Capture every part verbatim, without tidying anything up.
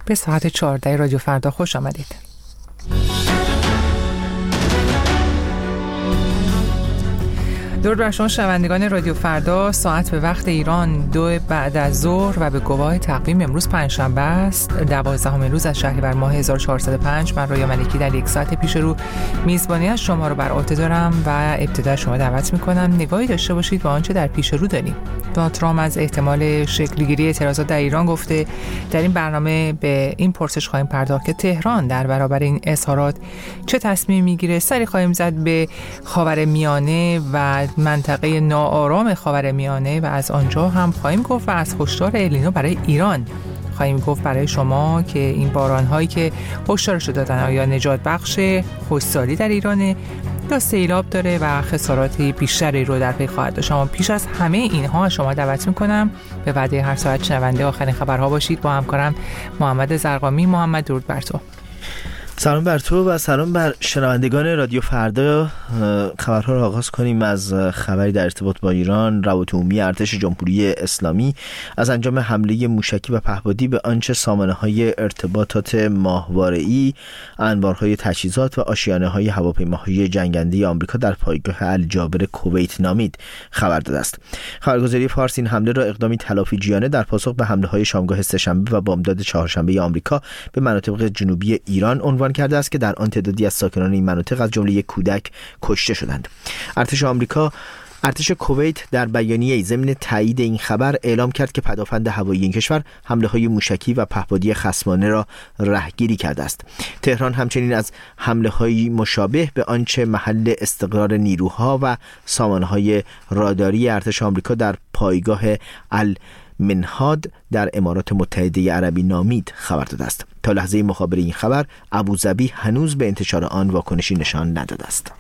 به ساعت چهارده رادیو فردا خوش آمدید. درود بر شما شنوندگان رادیو فردا. ساعت به وقت ایران دو بعد از ظهر و به گواه تقویم امروز پنجشنبه است، دوازدهم روز از شهریور ماه هزار و چهارصد و پنج. من رویا ملکی در یک ساعت پیش رو میزبانی از شما رو بر عهده دارم و ابتدا شما دعوت میکنم نگاهی داشته باشید به آنچه در پیش رو داریم. دونالد ترامپ از احتمال شکلگیری اعتراضات در ایران گفته. در این برنامه به این پرسش خواهیم پرداخت که تهران در برابر این اظهارات چه تصمیم میگیره. سری خواهیم زد به خاورمیانه و منطقه ناآرام خاورمیانه و از آنجا هم خواهیم گفت و از هشدار النینو برای ایران خواهیم گفت برای شما که این باران‌هایی که هشدارش دادن آیا نجات بخش خشکسالی در ایرانه یا سیلاب داره و خساراتی بیشتری رو در پی خواهد داشت. اما پیش از همه اینها شما دعوت میکنم به وعده هر ساعت شنونده آخرین خبرها باشید با همکارم محمد زرقامی. محمد درود بر تو. سلام بر تو و سلام بر شنوندگان رادیو فردا. خبرها را آغاز کنیم از خبری در ارتباط با ایران. روابط عمومی ارتش جمهوری اسلامی از انجام حمله موشکی و پهپادی به آنچه سامانه‌های ارتباطات ماهواره‌ای، انبارهای تجهیزات و آشیانه‌های هواپیماهای جنگنده آمریکا در پایگاه الجابر کویت نامید خبر داده است. خبرگزاری فارس این حمله را اقدامی تلافی‌جویانه در پاسخ به حمله‌های شامگاه سه‌شنبه و بامداد چهارشنبه آمریکا به مناطق جنوبی ایران عنوان کرده است که در آن تعدادی از ساکنان این مناطق از جمله یک کودک کشته شدند. ارتش آمریکا ارتش کویت در بیانیه‌ای ضمن تایید این خبر اعلام کرد که پدافند هوایی این کشور حمله‌های موشکی و پهپادی خصمانه را رهگیری کرده است. تهران همچنین از حمله‌های مشابه به آنچه محل استقرار نیروها و سامانه‌های راداری ارتش آمریکا در پایگاه ال منهاد در امارات متحده عربی نامید خبر داده است. تا لحظه مخابره این خبر ابوظبی هنوز به انتشار آن واکنشی نشان نداده است.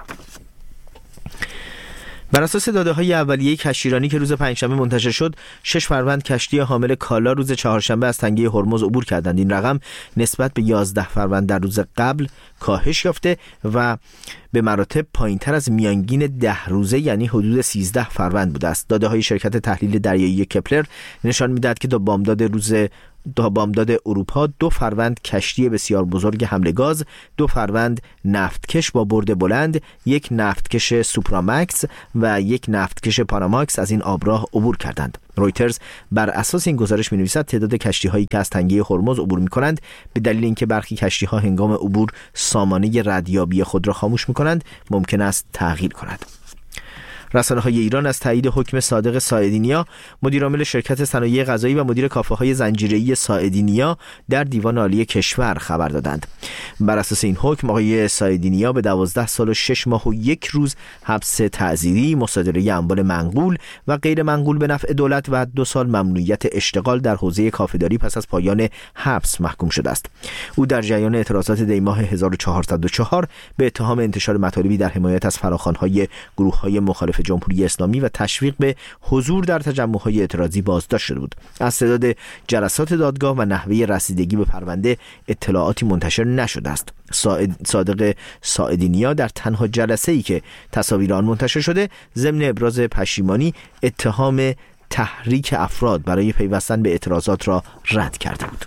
بر اساس داده‌های اولیه کشتیرانی که روز پنجشنبه منتشر شد، شش فروند کشتی حامل کالا روز چهارشنبه از تنگه هرمز عبور کردند. این رقم نسبت به یازده فروند در روز قبل کاهش یافته و به مراتب پایین‌تر از میانگین ده روزه یعنی حدود سیزده فروند بوده است. داده‌های شرکت تحلیل دریایی کپلر نشان می‌دهد که تا بامداد روز تا بامداد اروپا دو فروند کشتی بسیار بزرگ حمل گاز، دو فروند نفتکش با برد بلند، یک نفتکش سوپرامکس و یک نفتکش پاناماکس از این آبراه عبور کردند. رویترز بر اساس این گزارش می‌نویسد تعداد کشتی‌هایی که از تنگه هرمز عبور می‌کنند به دلیل اینکه برخی کشتی‌ها هنگام عبور سامانه ردیابی خود را خاموش می‌کنند ممکن است تغییر کند. رسانه‌های ایران از تایید حکم صادق ساعدینیا، مدیرعامل شرکت صنایع غذایی و مدیر کافه‌های زنجیره‌ای ساعدینیا در دیوان عالی کشور خبر دادند. بر اساس این حکم آقای ساعدینیا به دوازده سال و شش ماه و یک روز حبس تعزیری، مصادره اموال منقول و غیر منقول به نفع دولت و دو سال ممنوعیت اشتغال در حوزه کافه‌داری پس از پایان حبس محکوم شده است. او در جریان اعتراضات دی ماه هزار و چهارصد و چهار به اتهام انتشار مطالبی در حمایت از فراخوان‌های گروه‌های مخالف جمهوری اسلامی و تشویق به حضور در تجمع‌های اعتراضی بازداشت شده بود. از تعداد جلسات دادگاه و نحوه رسیدگی به پرونده اطلاعاتی منتشر نشده است. صادق ساعدینیا در تنها جلسه‌ای که تصاویر آن منتشر شده ضمن ابراز پشیمانی اتهام تحریک افراد برای پیوستن به اعتراضات را رد کرده بود.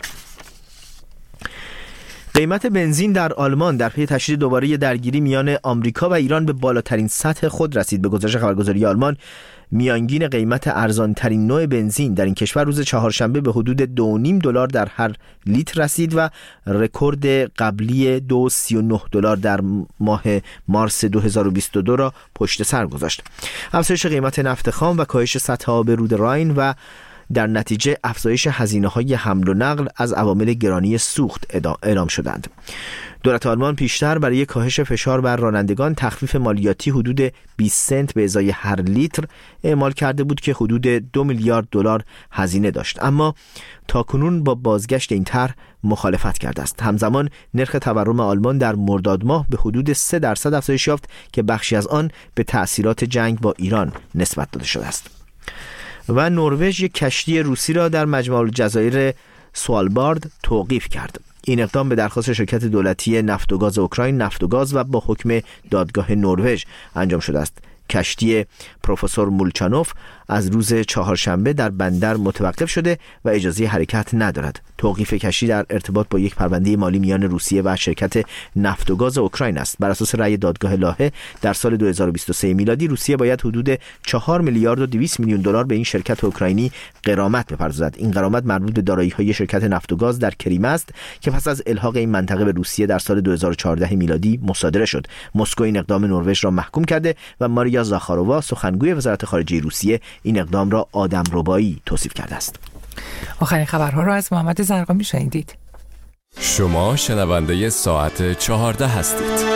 قیمت بنزین در آلمان در پی تشدید دوباره درگیری میان آمریکا و ایران به بالاترین سطح خود رسید. به گزارش خبرگزاری آلمان، میانگین قیمت ارزان‌ترین نوع بنزین در این کشور روز چهارشنبه به حدود دو و نیم دلار در هر لیتر رسید و رکورد قبلی دو و سی و نه دلار در ماه مارس دو هزار و بیست و دو را پشت سر گذاشت. افزایش قیمت نفت خام و کاهش سطح آب رود راین و در نتیجه افزایش هزینه‌های حمل و نقل از عوامل گرانی سوخت اعلام شدند. دولت آلمان پیشتر برای کاهش فشار بر رانندگان تخفیف مالیاتی حدود بیست سنت به ازای هر لیتر اعمال کرده بود که حدود دو میلیارد دلار هزینه داشت، اما تاکنون با بازگشت این طرح مخالفت کرده است. همزمان نرخ تورم آلمان در مرداد ماه به حدود سه درصد افزایش یافت که بخشی از آن به تأثیرات جنگ با ایران نسبت داده شده است. و نروژ یک کشتی روسی را در مجمع الجزایر سوالبارد توقیف کرد. این اقدام به درخواست شرکت دولتی نفت و گاز اوکراین نفت و گاز و با حکم دادگاه نروژ انجام شده است. کشتی پروفسور مولچانوف از روز چهارشنبه در بندر متوقف شده و اجازه حرکت ندارد. توقیف کشتی در ارتباط با یک پرونده مالی میان روسیه و شرکت نفت و گاز اوکراین است. بر اساس رأی دادگاه لاهه در سال دو هزار و بیست و سه میلادی روسیه باید حدود چهار میلیارد و دویست میلیون دلار به این شرکت اوکراینی غرامت بپردازد. این غرامت مربوط به دارایی‌های شرکت نفت و گاز در کریم است که پس از الحاق این منطقه به روسیه در سال دو هزار و چهارده میلادی مصادره شد. مسکو این اقدام نروژ را محکوم کرده و ماریا زاخارووا سخنگوی وزارت خارجه روسیه این اقدام را آدمربایی توصیف کرده است. آخرین خبرها را از محمد زرقامی شنیدید. شما شنونده ساعت چهارده هستید.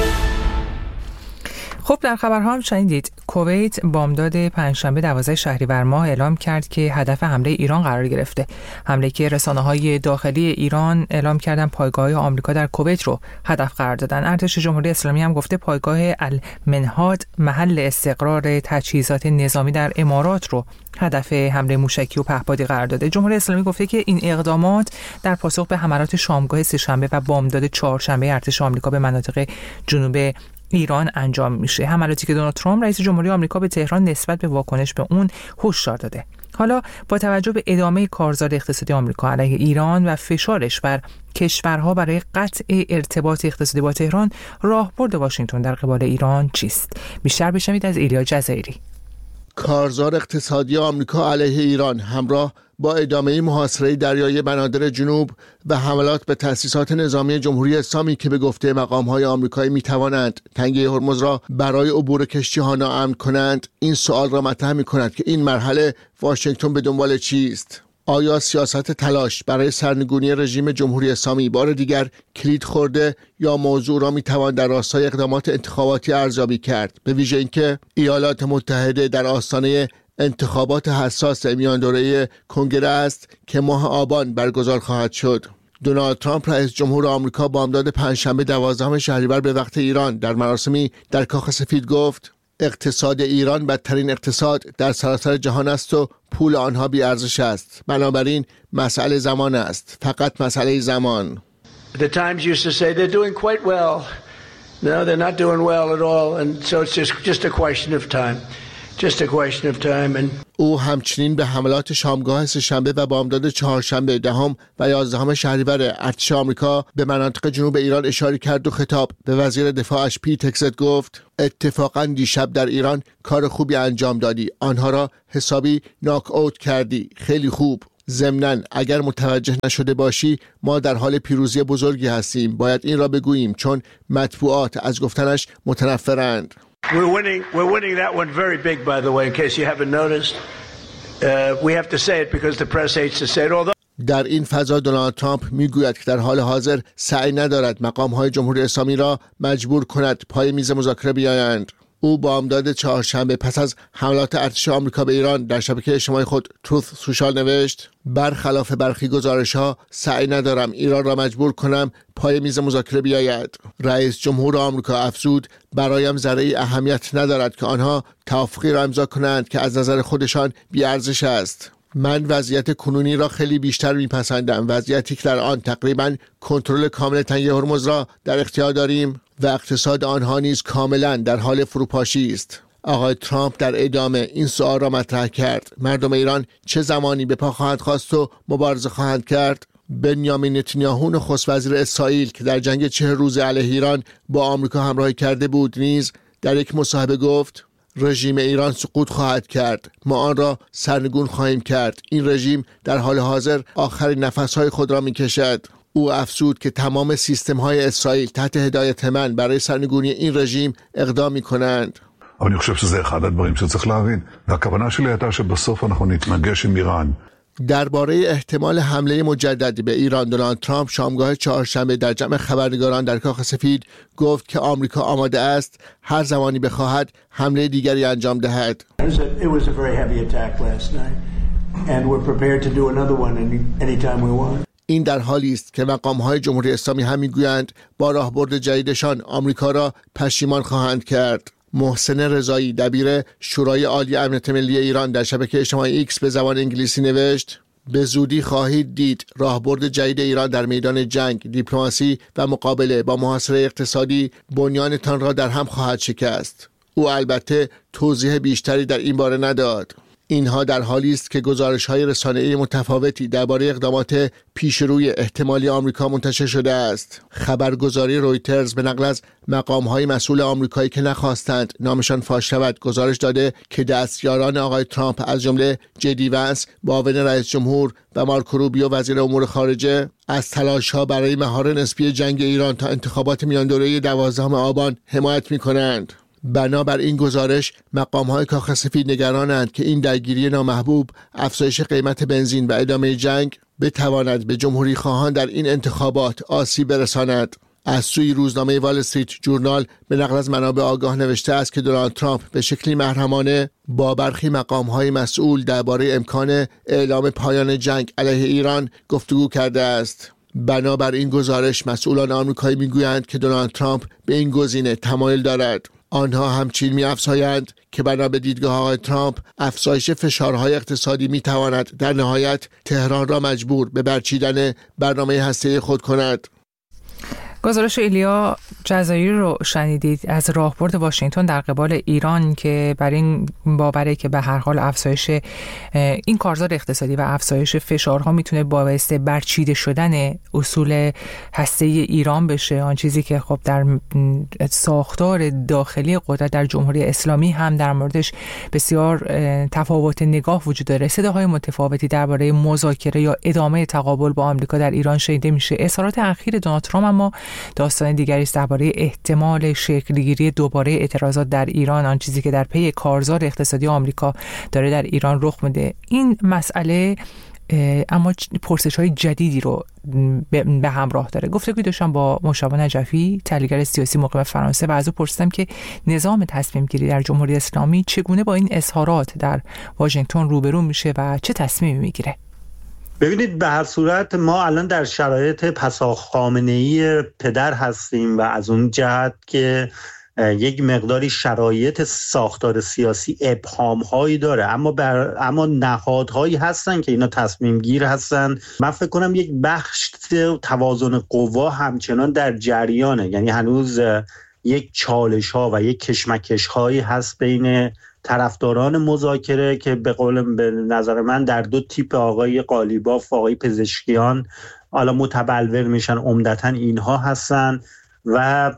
خب در خبرها هم شنیدید کویت بامداد پنجشنبه دوازده شهریور ماه اعلام کرد که هدف حمله ایران قرار گرفته. حمله که رسانه‌های داخلی ایران اعلام کردن پایگاه آمریکا در کویت رو هدف قرار دادن. ارتش جمهوری اسلامی هم گفته پایگاه المنهاد محل استقرار تجهیزات نظامی در امارات رو هدف حمله موشکی و پهپادی قرار داده. جمهوری اسلامی گفته که این اقدامات در پاسخ به حملات شامگاه سه‌شنبه و بامداد چهارشنبه ارتش آمریکا به مناطق جنوب ایران انجام میشه. حملاتی که دونالد ترامپ رئیس جمهوری آمریکا به تهران نسبت به واکنش به اون هشدار داده. حالا با توجه به ادامه کارزار اقتصادی آمریکا علیه ایران و فشارش بر کشورها برای قطع ارتباط اقتصادی با تهران، راهبرد واشنگتن در قبال ایران چیست؟ بیشتر بشنوید از ایلیا جزایری. کارزار اقتصادی آمریکا علیه ایران همراه با ادامه محاصره دریایی بنادر جنوب و حملات به تأسیسات نظامی جمهوری اسلامی که به گفته مقام‌های آمریکایی می‌توانند تنگه هرمز را برای عبور کشتی‌ها ناامن کنند، این سوال را مطرح می‌کند که این مرحله واشنگتن به دنبال چیست؟ آیا سیاست تلاش برای سرنگونی رژیم جمهوری اسلامی بار دیگر کلید خورده یا موضوع را میتوان در راستای اقدامات انتخاباتی ارزیابی کرد، به ویژه اینکه ایالات متحده در آستانه انتخابات حساس میان دوره کنگره است که ماه آبان برگزار خواهد شد. دونالد ترامپ رئیس جمهور آمریکا بامداد پنجشنبه دوازدهم شهریور به وقت ایران در مراسمی در کاخ سفید گفت اقتصاد ایران بدترین اقتصاد در سراسر جهان است و پول آنها بی ارزش است. بنابراین مسئله زمان است. فقط مسئله زمان. The Times used to say they're doing quite well. No, they're not doing well at all, and so it's just just a question of time. Just a question of time. And او همچنین به حملات شامگاه سه‌شنبه و بامداد چهارشنبه دهم و یازدهم شهریور ارتش آمریکا به مناطق جنوب ایران اشاره کرد و خطاب به وزیر دفاعش پیت هگست گفت اتفاقا دیشب در ایران کار خوبی انجام دادی. آنها را حسابی ناک اوت کردی. خیلی خوب. ضمناً اگر متوجه نشده باشی ما در حال پیروزی بزرگی هستیم. باید این را بگوییم چون مطبوعات از گفتنش متنفرند. We're winning. We're winning that one very big, by the way, in case you haven't noticed. Uh, we have to say it because the press hates to say it. Although در این فضا دونالد ترامپ میگوید که در حال حاضر سعی ندارد مقام‌های جمهوری اسلامی را مجبور کند پای میز مذاکره بیایند. او بامداد چهارشنبه پس از حملات ارتش آمریکا به ایران در شبکه اجتماعی خود تروث سوشال نوشت برخلاف برخی گزارش‌ها سعی ندارم ایران را مجبور کنم پای میز مذاکره بیاید. رئیس جمهور آمریکا افزود برایم ذره اهمیت ندارد که آنها توافقی را امضا کنند که از نظر خودشان بی‌ارزش است. من وضعیت کنونی را خیلی بیشتر میپسندم، وضعیتی که در آن تقریباً کنترل کامل تنگه هرمز را در اختیار داریم و اقتصاد آنها نیز کاملاً در حال فروپاشی است. آقای ترامپ در ادامه این سوال را مطرح کرد: مردم ایران چه زمانی به پا خواهند خواست و مبارزه خواهند کرد؟ بنیامین نتانیاهو نخست وزیر اسرائیل که در جنگ چهل روزه علیه ایران با آمریکا همراهی کرده بود نیز در یک مصاحبه گفت رژیم ایران سقوط خواهد کرد. ما آن را سرنگون خواهیم کرد. این رژیم در حال حاضر آخرین نفسهای خود را میکشد. او افزود که تمام سیستم‌های اسرائیل تحت هدایت من برای سرنگونی این رژیم اقدام می‌کنند. אני חושב שזה אחד הדברים שצריך להבין. והכוונה שלי הייתה שבסוף אנחנו נתנגש עם איראן. درباره احتمال حمله مجدد به ایران دونالد ترامپ شامگاه چهارشنبه در جمع خبرنگاران در کاخ سفید گفت که آمریکا آماده است هر زمانی بخواهد حمله دیگری انجام دهد. it was a very heavy attack last night, and we're prepared to do another one anytime we want. این در حالی است که مقام‌های جمهوری اسلامی هم می‌گویند با راهبرد جدیدشان آمریکا را پشیمان خواهند کرد. محسن رضایی دبیر شورای عالی امنیت ملی ایران در شبکه اجتماعی ایکس به زبان انگلیسی نوشت: به زودی خواهید دید راهبرد جدید ایران در میدان جنگ، دیپلماسی و مقابله با محاصره اقتصادی بنیانتان را در هم خواهد شکست. او البته توضیح بیشتری در این باره نداد. اینها در حالی است که گزارش‌های رسانه‌ای متفاوتی درباره اقدامات پیشروی احتمالی آمریکا منتشر شده است. خبرگزاری رویترز به نقل از مقام‌های مسئول آمریکایی که نخواستند نامشان فاش شود گزارش داده که دستیاران آقای ترامپ از جمله جدی ونس معاون رئیس جمهور و مارکو روبیو وزیر امور خارجه از تلاش‌ها برای مهار نسبی جنگ ایران تا انتخابات میان‌دوره دوازدهم آبان حمایت می‌کنند. بنابر این گزارش مقام‌های کاخ سفید نگرانند که این درگیری نامحبوب، افزایش قیمت بنزین و ادامه جنگ بتواند به جمهوری خواهان در این انتخابات آسیب برساند. از سوی روزنامه وال استریت جورنال به نقل از منابع آگاه نوشته است که دونالد ترامپ به شکلی محرمانه با برخی مقام‌های مسئول درباره امکان اعلام پایان جنگ علیه ایران گفتگو کرده است. بنابر این گزارش مسئولان آمریکایی میگویند که دونالد ترامپ به این گزینه تمایل دارد. آنها همچنین می‌افزایند که بنا به دیدگاه آقای ترامپ افزایش فشارهای اقتصادی می‌تواند در نهایت تهران را مجبور به برچیدن برنامه هسته‌ای خود کند. گزارش ایلیا جزایری رو شنیدید از راهبرد واشنگتن در قبال ایران که بر این باوره که به هر حال افزایش این کارزار اقتصادی و افزایش فشارها میتونه باعث برچیده شدن اصول هسته‌ای ایران بشه، آن چیزی که خب در ساختار داخلی قدرت در جمهوری اسلامی هم در موردش بسیار تفاوت نگاه وجود داره. صداهای متفاوتی درباره مذاکره یا ادامه تقابل با آمریکا در ایران شنیده میشه. اظهارات اخیر دونالد ترامپ اما داستان دیگری است درباره احتمال شکلگیری دوباره اعتراضات در ایران، آن چیزی که در پی کارزار اقتصادی آمریکا داره در ایران رخ میده. این مسئله اما پرسش‌های جدیدی رو به همراه داره. گفتگوی داشتم با مشابه نجفی، تحلیلگر سیاسی مقیم فرانسه، و از او پرسیدم که نظام تصمیم گیری در جمهوری اسلامی چگونه با این اظهارات در واشنگتن روبرو میشه و چه تصمیمی میگیره. ببینید، به هر صورت ما الان در شرایط پسا خامنه‌ای پدر هستیم و از اون جهت که یک مقداری شرایط ساختار سیاسی ابهام‌هایی داره، اما بر اما نهادهایی هستن که اینا تصمیم گیر هستن. من فکر کنم یک بخش توازن قوا همچنان در جریانه، یعنی هنوز یک چالش‌ها و یک کشمکش‌هایی هست بین طرفداران مذاکره که به قول به نظر من در دو تیپ، آقای قالیباف و آقای پزشکیان، حالا متبلور میشن، عمدتاً اینها هستن، و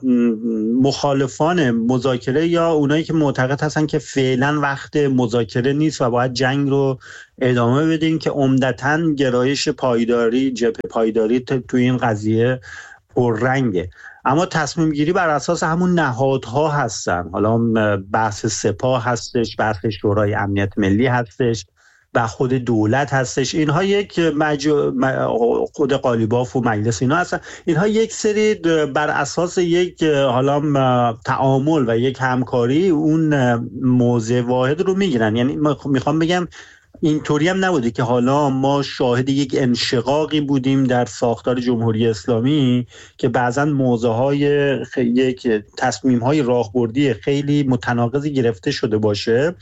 مخالفان مذاکره یا اونایی که معتقد هستن که فعلا وقت مذاکره نیست و باید جنگ رو ادامه بدیم، که عمدتاً گرایش پایداری، جبهه پایداری تو این قضیه پررنگه. اما تصمیم گیری بر اساس همون نهادها هستن. حالا بحث سپاه هستش، بحث شورای امنیت ملی هستش و خود دولت هستش. اینها یک مجو... خود قالیباف و مجلس اینا هستن. اینها یک سری بر اساس یک حالا تعامل و یک همکاری اون موضع واحد رو میگیرن. یعنی میخوام بگم اینطوری هم نبوده که حالا ما شاهد یک انشقاقی بودیم در ساختار جمهوری اسلامی که بعضا موضوعهای خ... یک تصمیم‌های راهبردی خیلی متناقضی گرفته شده باشه.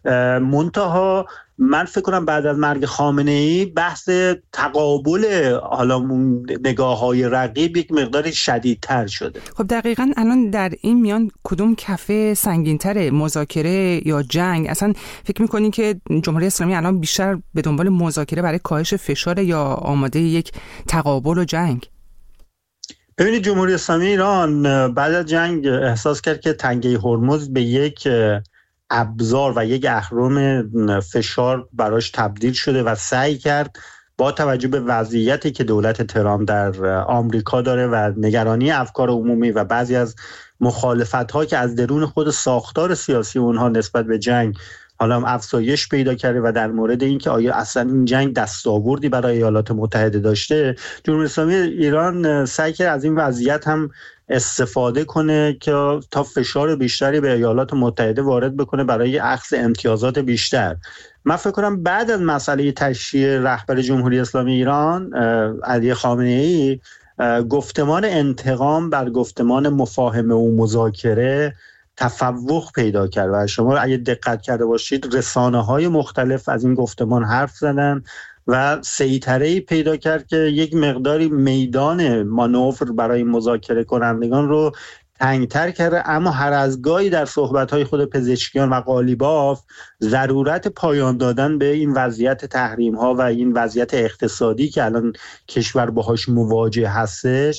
منتها من فکر کنم بعد از مرگ خامنه‌ای بحث تقابل حالا نگاه‌های رقیب یک مقدار شدیدتر شده. خب دقیقاً الان در این میان کدوم کفه سنگین‌تره، مذاکره یا جنگ؟ اصلا فکر می‌کنی که جمهوری اسلامی الان بیشتر به دنبال مذاکره برای کاهش فشار یا آماده یک تقابل و جنگ؟ ببینید، جمهوری اسلامی ایران بعد از جنگ احساس کرد که تنگه هرمز به یک ابزار و یک اهرم فشار براش تبدیل شده و سعی کرد با توجه به وضعیتی که دولت ترامپ در آمریکا داره و نگرانی افکار عمومی و بعضی از مخالفت‌ها که از درون خود ساختار سیاسی اونها نسبت به جنگ حالا هم افزایش پیدا کرده و در مورد اینکه آیا اصلا این جنگ دستاوردی برای ایالات متحده داشته، جمهوری اسلامی ایران سعی کرد از این وضعیت هم استفاده کنه که تا فشار بیشتری به ایالات متحده وارد بکنه برای اخذ امتیازات بیشتر. من فکر کنم بعد از مسئله تشییع رهبر جمهوری اسلامی ایران علی خامنه‌ای، گفتمان انتقام بر گفتمان مفاهمه و مذاکره تفوق پیدا کرد و شما اگه دقت کرده باشید رسانه‌های مختلف از این گفتمان حرف زدن و سیطره‌ای پیدا کرد که یک مقداری میدان مانور برای مذاکره کنندگان رو تنگتر کرده، اما هر از گاهی در صحبت‌های خود پزشکیان و قالیباف ضرورت پایان دادن به این وضعیت تحریم‌ها و این وضعیت اقتصادی که الان کشور باهاش مواجه هستش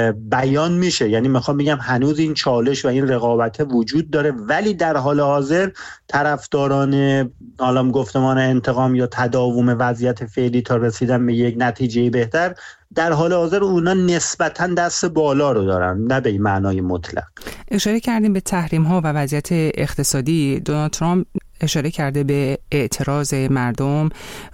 بیان میشه. یعنی میخوام بگم هنوز این چالش و این رقابت وجود داره، ولی در حال حاضر طرفداران عالم گفتمان انتقام یا تداوم وضعیت فعلی تا رسیدن به یک نتیجه بهتر، در حال حاضر اونا نسبتاً دست بالا رو دارن، نه به این معنای مطلق. اشاره کردیم به تحریم ها و وضعیت اقتصادی. دونالد ترامپ اشاره کرده به اعتراض مردم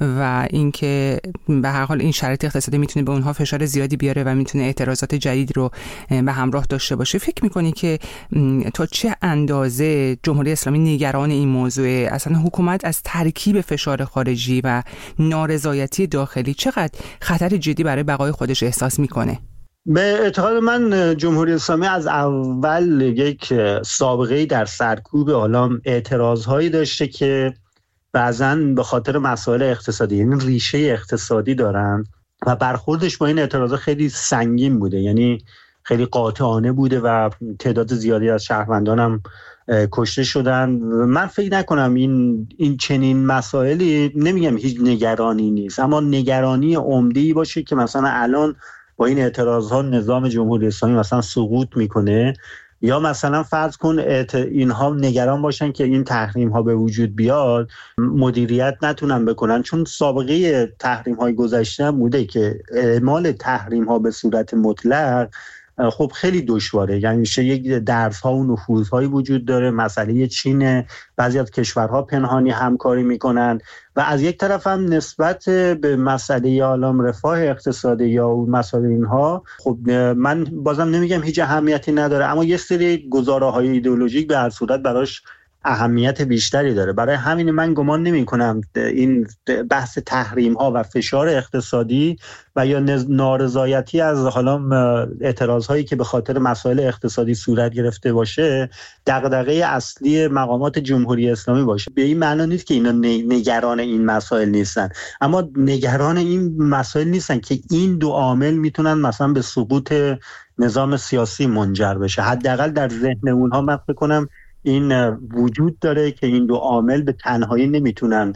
و اینکه به هر حال این شرایط اقتصادی میتونه به اونها فشار زیادی بیاره و میتونه اعتراضات جدید رو به همراه داشته باشه. فکر میکنی که تا چه اندازه جمهوری اسلامی نگران این موضوع، اصلا حکومت از ترکیب فشار خارجی و نارضایتی داخلی چقدر خطر جدی برای بقای خودش احساس میکنه؟ به اعتقاد من جمهوری اسلامی از اول یک سابقه‌ای در سرکوب عالم اعتراض‌هایی داشته که بعضاً به خاطر مسائل اقتصادی، یعنی ریشه اقتصادی دارن و برخوردش با این اعتراضات خیلی سنگین بوده، یعنی خیلی قاطعانه بوده و تعداد زیادی از شهروندان هم کشته شدن. من فکر نکنم این این چنین مسائلی، نمیگم هیچ نگرانی نیست، اما نگرانی عمده‌ای باشه که مثلا الان با این اعتراض‌ها نظام جمهوری اسلامی مثلا سقوط میکنه، یا مثلا فرض کن اینها نگران باشن که این تحریم‌ها به وجود بیاد مدیریت نتونن بکنن، چون سابقه تحریم‌های گذشته بوده که اعمال تحریم‌ها به صورت مطلق خب خیلی دشواره. یعنی میشه یک درس‌ها و نفوذهایی وجود داره. مسئله چین، بعضی از کشورها پنهانی همکاری میکنن و از یک طرف هم نسبت به مسئله عالم رفاه اقتصادی یا مسائل اینها خب من بازم نمیگم هیچ اهمیتی نداره، اما یه سری گزاره‌های ایدئولوژیک به هر صورت براش اهمیت بیشتری داره. برای همین من گمان نمی کنم این بحث تحریم ها و فشار اقتصادی و یا نارضایتی از حالا اعتراض هایی که به خاطر مسائل اقتصادی صورت گرفته باشه دغدغه اصلی مقامات جمهوری اسلامی باشه. به این معنی نیست که اینا نگران این مسائل نیستن، اما نگران این مسائل نیستن که این دو عامل میتونن مثلا به سقوط نظام سیاسی منجر بشه. حداقل در ذهن اونها من فکر کنم این وجود داره که این دو عامل به تنهایی نمیتونن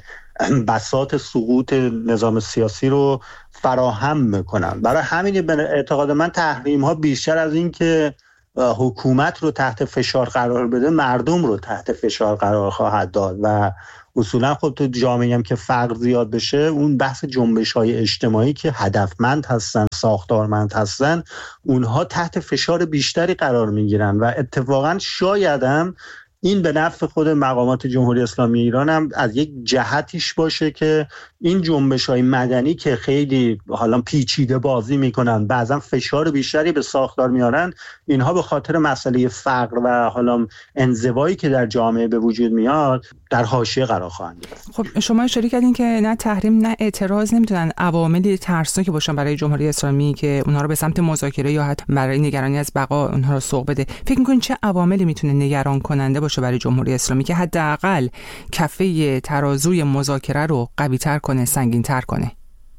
بساط سقوط نظام سیاسی رو فراهم میکنن. برای همین به اعتقاد من تحریم ها بیشتر از این که حکومت رو تحت فشار قرار بده، مردم رو تحت فشار قرار خواهد داد و اصولا خب تو جامعه هم که فقر زیاد بشه، اون بحث جنبش های اجتماعی که هدفمند هستن، ساختارمند هستن، اونها تحت فشار بیشتری قرار میگیرن و اتفاقا شاید هم این به نفع خود مقامات جمهوری اسلامی ایران هم از یک جهتیش باشه که این جنبش‌های مدنی که خیلی حالا پیچیده بازی میکنن، بعضا فشار بیشتری به ساختار میارن، اینها به خاطر مسئله فقر و حالا انزوایی که در جامعه به وجود میاد در حاشیه قرار خواهند گرفت. خب شما اشاره کردین که نه تحریم نه اعتراض نمیتونن عواملی ترسناکی باشن برای جمهوری اسلامی که اونها رو به سمت مذاکره یا حتی برای نگرانی از بقا اونها رو سوق بده. فکر می‌کنین چه عواملی میتونه نگران کننده باشه برای جمهوری اسلامی که حداقل کفه ترازوی مذاکره رو قوی‌تر کنه، سنگین‌تر کنه؟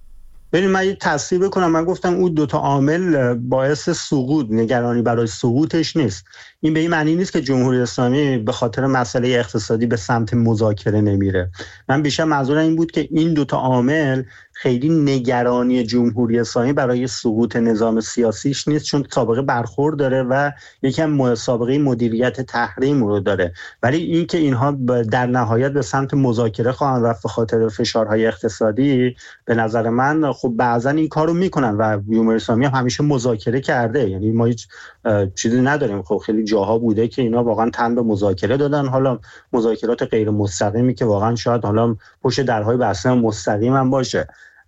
ببین من یه تصحیح بکنم، من گفتم اون دوتا عامل باعث سقوط، نگرانی برای سقوطش نیست. این به این معنی نیست که جمهوری اسلامی به خاطر مسئله اقتصادی به سمت مذاکره نمیره. من بیشتر منظورم این بود که این دوتا عامل خیلی نگرانی جمهوری اسلامی برای سقوط نظام سیاسیش نیست، چون سابقه برخورد داره و یکم سابقه مدیریت تحریم رو داره، ولی این که اینها در نهایت به سمت مذاکره خواهند رفت به خاطر فشارهای اقتصادی، به نظر من خب بعضا این کارو میکنن و جمهوری اسلامی هم همیشه مذاکره کرده. یعنی ما هیچ چیزی نداریم، خب خیلی جاها بوده که اینا واقعا تن به مذاکره دادن، حالا مذاکرات غیر مستقیمی که واقعا شاید حالا پشت درهای بسته مستقیم هم باشه.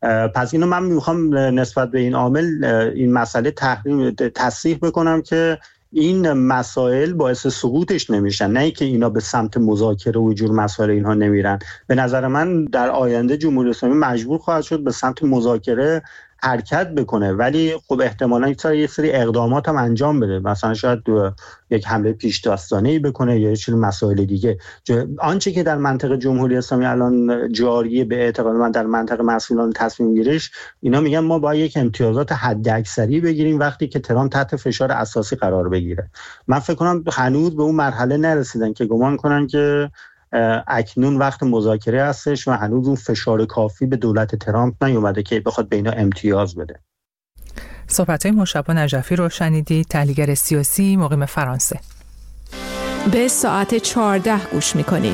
پس اینو من میخوام نسبت به این عامل این مسئله تحریم تصحیح بکنم که این مسائل باعث سقوطش نمیشن، نه که اینا به سمت مذاکره و جور مسائل اینها نمیرن. به نظر من در آینده جمهوری اسلامی مجبور خواهد شد به سمت مذاکره حرکت بکنه، ولی خب احتمالاً یه سری اقدامات هم انجام بده، مثلا شاید یک حمله پیش داستانه‌ای بکنه یا یه سری مسائل دیگه. آنچه که در منطقه جمهوری اسلامی الان جاریه به اعتقاد من در منطقه مسئولان تصمیم گیریش، اینا میگن ما باید یک امتیازات حداکثری بگیریم وقتی که ترامپ تحت فشار اساسی قرار بگیره. من فکر کنم هنوز به اون مرحله نرسیدن که گمان کنن که اکنون وقت مذاکره هستش و هنوز اون فشار کافی به دولت ترامپ نیومده که بخواد به اینا امتیاز بده. صحبت‌های مشتبه نجفی رو شنیدید، تحلیلگر سیاسی مقیم فرانسه. به ساعت چهارده گوش می‌کنید.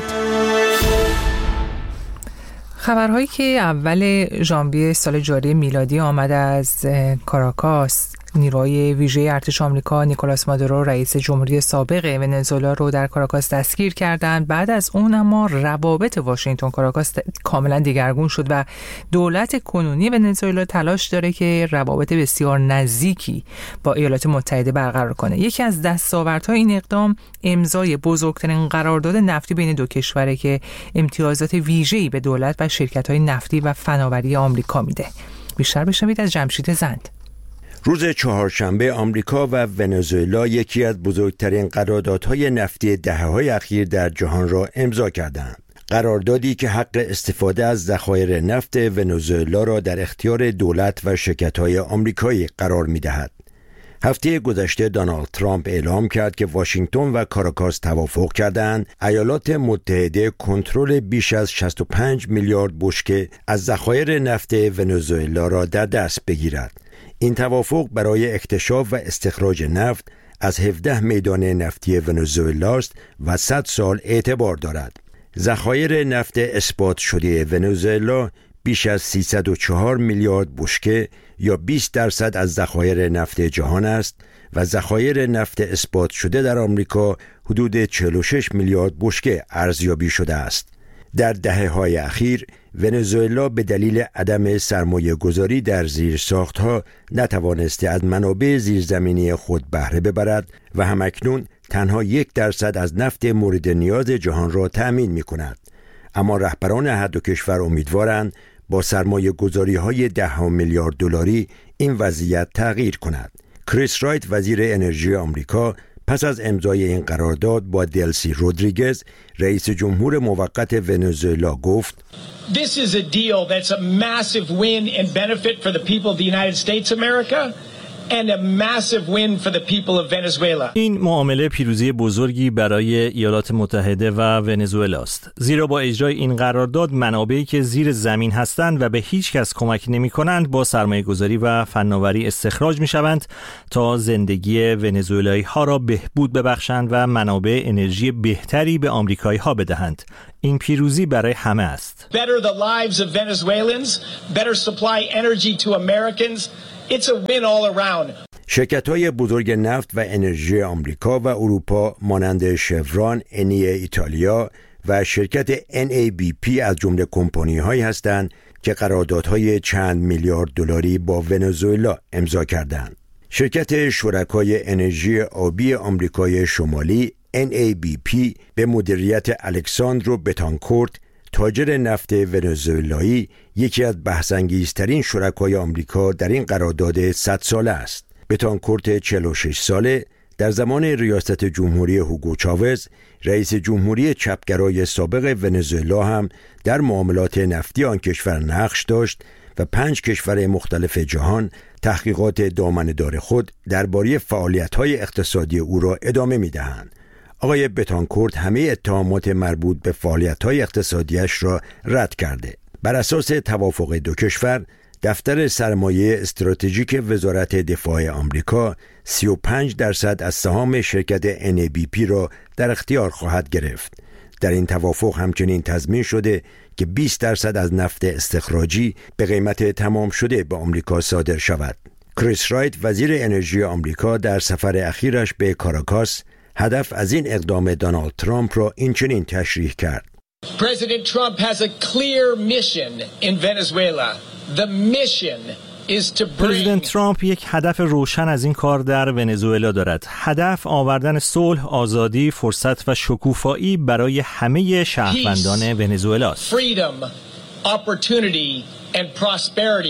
خبرهایی که اول ژانویه سال جاری میلادی آمده از کاراکاس، نیروهای ویژه ارتش آمریکا نیکولاس مادورو رئیس جمهوری سابق ونزوئلا رو در کاراکاس دستگیر کردند. بعد از اون اما روابط واشنگتن کاراکاس کاملا دگرگون شد و دولت کنونی ونزوئلا تلاش داره که روابط بسیار نزدیکی با ایالات متحده برقرار کنه. یکی از دستاوردهای این اقدام امضای بزرگترین قرارداد نفتی بین دو کشوره که امتیازات ویژه‌ای به دولت و شرکت‌های نفتی و فناوری آمریکا میده. بیشتر بشنوید از جمشید زند. روز چهارشنبه آمریکا و ونزوئلا یکی از بزرگترین قراردادهای نفتی دهه‌های اخیر در جهان را امضا کردند. قراردادی که حق استفاده از ذخایر نفت ونزوئلا را در اختیار دولت و شرکت‌های آمریکایی قرار می‌دهد. هفته گذشته دونالد ترامپ اعلام کرد که واشنگتن و کاراکاس توافق کردند ایالات متحده کنترل بیش از شصت و پنج میلیارد بشکه از ذخایر نفت ونزوئلا را در دست بگیرد. این توافق برای اکتشاف و استخراج نفت از هفده میدان نفتی ونزوئلا است و صد سال اعتبار دارد. ذخایر نفت اثبات شده ونزوئلا بیش از سیصد و چهار میلیارد بشکه یا بیست درصد از ذخایر نفت جهان است و ذخایر نفت اثبات شده در آمریکا حدود چهل و شش میلیارد بشکه ارزیابی شده است. در دهه‌های اخیر ونزوئلا به دلیل عدم سرمایه گذاری در زیرساختها نتوانسته از منابع زیرزمینی خود بهره ببرد و همکنون تنها یک درصد از نفت مورد نیاز جهان را تأمین می کند. اما رهبران هر دو کشور امیدوارند با سرمایه گذاری های ده میلیارد دلاری این وضعیت تغییر کند. کریس رایت وزیر انرژی آمریکا پس از امضای این قرارداد با دلسی رودریگز رئیس جمهور موقت ونزوئلا گفت This is a deal that's a massive win and benefit for the people of the United States of America and a massive win for the people of Venezuela. این معامله پیروزی بزرگی برای ایالات متحده و ونزوئلا است، زیرا با اجرای این قرارداد منابعی که زیر زمین هستند و به هیچ کس کمک نمی‌کنند با سرمایه‌گذاری و فناوری استخراج می‌شوند تا زندگی ونزوئلایی ها را بهبود ببخشند و منابع انرژی بهتری به آمریکایی ها بدهند. این پیروزی برای همه است. Better the lives of Venezuelans, better supply energy to Americans. It's a win all around. شرکت‌های بزرگ نفت و انرژی آمریکا و اروپا مانند شفران، انی ایتالیا و شرکت ان ای بی پی از جمله کمپانی‌هایی هستند که قراردادهای چند میلیارد دلاری با ونزوئلا امضا کردند. شرکت شرکای انرژی آبی آمریکای شمالی ان ای بی پی به مدیریت الکساندرو بتانکورت، تاجر نفت ونزوئلایی، یکی از بحث‌انگیزترین شرکای آمریکا در این قرارداد صد ساله است. بتانکورت چهل و شش ساله در زمان ریاست جمهوری هوگو چاوز، رئیس جمهوری چپگرای سابق ونزوئلا هم در معاملات نفتی آن کشور نقش داشت و پنج کشور مختلف جهان تحقیقات دامنه‌دار خود درباره فعالیت‌های اقتصادی او را ادامه می‌دهند. آقای بتانکورت همه اتهامات مربوط به فعالیت‌های اقتصادیش را رد کرده. بر اساس توافق دو کشور، دفتر سرمایه استراتژیک وزارت دفاع آمریکا سی و پنج درصد از سهام شرکت ان ای بی پی را در اختیار خواهد گرفت. در این توافق همچنین تضمین شده که بیست درصد از نفت استخراجی به قیمت تمام شده به آمریکا صادر شود. کریس رایت وزیر انرژی آمریکا در سفر اخیرش به کاراکاس هدف از این اقدام دونالد ترامپ را اینچنین تشریح کرد. President Trump has a clear mission in Venezuela. The mission is to bring پرزیدنت ترامپ یک هدف روشن از این کار در ونزوئلا دارد. هدف آوردن صلح، آزادی، فرصت و شکوفایی برای همه شهروندان ونزوئلا است. Freedom, opportunity and prosperity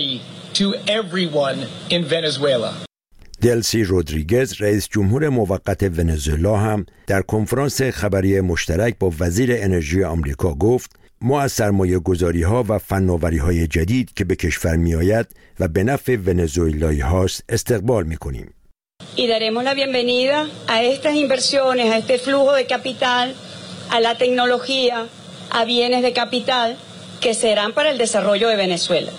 to everyone in Venezuela. دلسی رودریگز رئیس جمهور موقت ونزوئلا هم در کنفرانس خبری مشترک با وزیر انرژی آمریکا گفت ما از سرمایه گذاری ها و فناوری های جدید که به کشور می آید و به نفع ونزوئلایی هاست استقبال می کنیم. Y daremos la bienvenida a estas inversiones, a este flujo de capital, a la tecnología, a bienes de capital que serán para el desarrollo de Venezuela.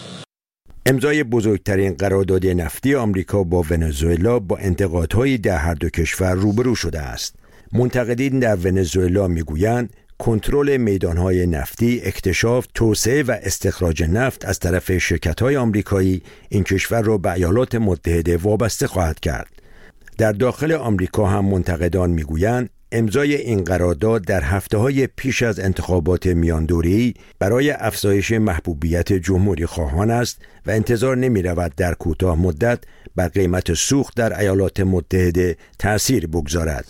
امضای بزرگترین قرارداد نفتی آمریکا با ونزوئلا با انتقادهای در هر دو کشور روبرو شده است. منتقدین در ونزوئلا میگویند کنترل میدانهای نفتی، اکتشاف، توسعه و استخراج نفت از طرف شرکت‌های آمریکایی این کشور را به ایالات متحده وابسته خواهد کرد. در داخل آمریکا هم منتقدان میگویند امضای این قرارداد در هفته‌های پیش از انتخابات میاندوره‌ای برای افزایش محبوبیت جمهوری خواهان است و انتظار نمی‌رود در کوتاه مدت بر قیمت سوخت در ایالات متحده تأثیر بگذارد.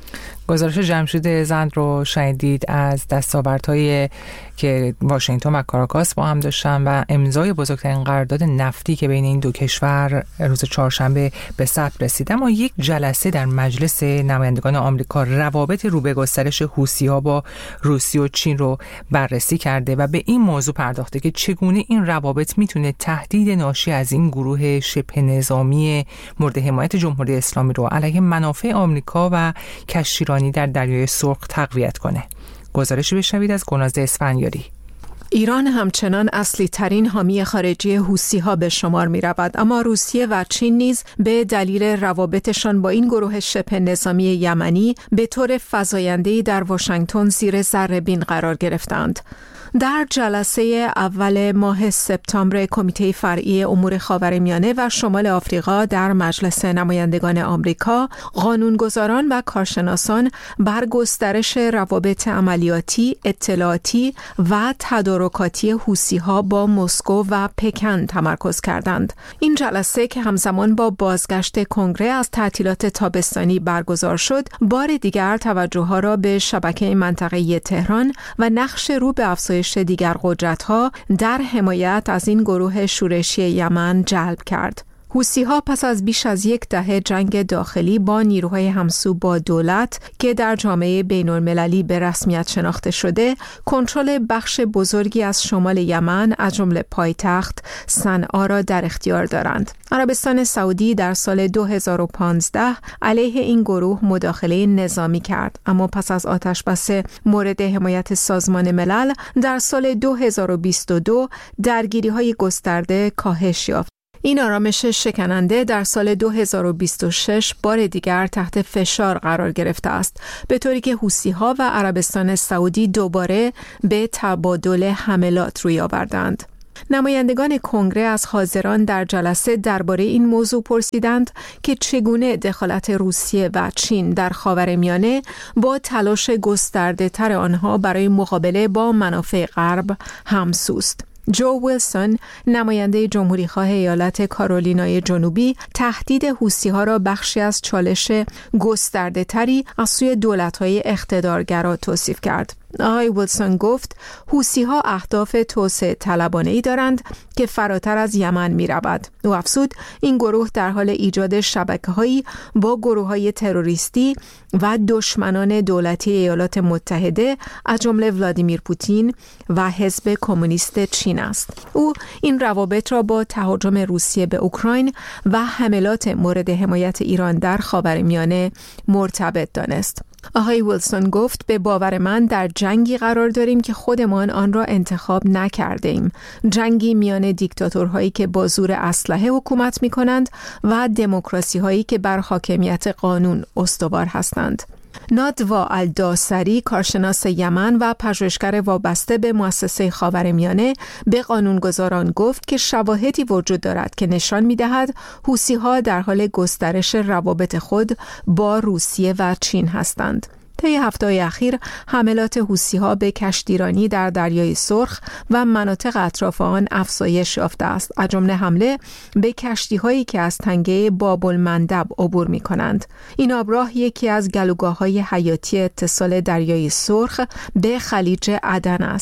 گزارش جمشید زند رو شنیدید از دستاوردهای که واشنگتن و کاراکاس با هم داشتن و امضای بزرگترین قرارداد نفتی که بین این دو کشور روز چهارشنبه به ثبت رسید. اما یک جلسه در مجلس نمایندگان آمریکا روابط رو به گسترش حوثی‌ها با روسیه و چین رو بررسی کرده و به این موضوع پرداخته که چگونه این روابط میتونه تهدید ناشی از این گروه شبه نظامی مورد حمایت جمهوری اسلامی رو علیه منافع آمریکا و کشتیرانی در دریای سرخ تقویت کنه. گزارشی بشنوید از گناز اسفندیاری. ایران همچنان اصلی ترین حامی خارجی حوثی‌ها به شمار می رود، اما روسیه و چین نیز به دلیل روابطشان با این گروه شبه نظامی یمنی به طور فزاینده‌ای در واشنگتن زیر ذره‌بین قرار گرفتند. در جلسه اول ماه سپتامبر کمیته فرعی امور خاورمیانه و شمال آفریقا در مجلس نمایندگان آمریکا، قانونگذاران و کارشناسان بر گسترش روابط عملیاتی، اطلاعاتی و تدارکاتی حوثی‌ها با مسکو و پکن تمرکز کردند. این جلسه که همزمان با بازگشت کنگره از تعطیلات تابستانی برگزار شد، بار دیگر توجه‌ها را به شبکه منطقه‌ای تهران و نقش رو به افزایش دیگر قدرت‌ها در حمایت از این گروه شورشی یمن جلب کرد. حوثی‌ها پس از بیش از یک دهه جنگ داخلی با نیروهای همسو با دولت که در جامعه بین‌المللی به رسمیت شناخته شده، کنترل بخش بزرگی از شمال یمن از جمله پایتخت صنعا را در اختیار دارند. عربستان سعودی در سال دو هزار و پانزده علیه این گروه مداخله نظامی کرد، اما پس از آتشبس مورد حمایت سازمان ملل در سال دو هزار و بیست و دو درگیری‌های گسترده کاهش یافت. این آرامش شکننده در سال دو هزار و بیست و شش بار دیگر تحت فشار قرار گرفته است، به طوری که حوثی‌ها و عربستان سعودی دوباره به تبادل حملات روی آوردند. نمایندگان کنگره از حاضران در جلسه درباره این موضوع پرسیدند که چگونه دخالت روسیه و چین در خاورمیانه با تلاش گسترده تر آنها برای مقابله با منافع غرب همسوست. جو ویلسون، نماینده جمهوری‌خواه ایالت کارولینای جنوبی، تهدید حوثی‌ها را بخشی از چالش گسترده‌تری از سوی دولت‌های اقتدارگرا توصیف کرد. آقای ویلسون گفت حوثی‌ها اهداف توسعه طلبانه‌ای دارند که فراتر از یمن می‌رود. او افزود این گروه در حال ایجاد شبکه‌هایی با گروه‌های تروریستی و دشمنان دولتی ایالات متحده از جمله ولادیمیر پوتین و حزب کمونیست چین است. او این روابط را با تهاجم روسیه به اوکراین و حملات مورد حمایت ایران در خاورمیانه مرتبط دانست. آقای ویلسون گفت به باور من در جنگی قرار داریم که خودمان آن را انتخاب نکرده ایم. جنگی میان دیکتاتورهایی که با زور اسلحه حکومت می کنند و دموکراسی هایی که بر حاکمیت قانون استوار هستند. نادوا الداسری، کارشناس یمن و پژوهشگر وابسته به مؤسسه خاورمیانه، به قانونگذاران گفت که شواهدی وجود دارد که نشان می‌دهد حوثی‌ها در حال گسترش روابط خود با روسیه و چین هستند. طی هفته‌های اخیر حملات حوثی‌ها به کشتیرانی در دریای سرخ و مناطق اطراف آن افزایش یافته است، از جمله حمله به کشتی‌هایی که از تنگه باب المندب عبور می‌کنند. این آبراه یکی از گلوگاه‌های حیاتی اتصال دریای سرخ به خلیج عدن است.